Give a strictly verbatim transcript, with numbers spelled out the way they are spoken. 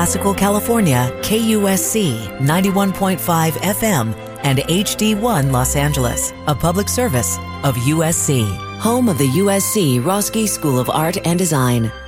Classical California, K U S C ninety-one point five F M, and H D one Los Angeles, a public service of U S C, home of the U S C Roski School of Art and Design.